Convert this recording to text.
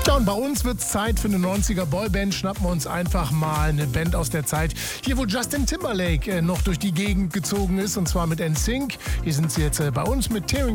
Ja, und bei uns wird es Zeit für eine 90er Boyband. Schnappen wir uns einfach mal eine Band aus der Zeit, hier wo Justin Timberlake noch durch die Gegend gezogen ist, und zwar mit NSYNC. Hier sind sie jetzt bei uns mit Tearing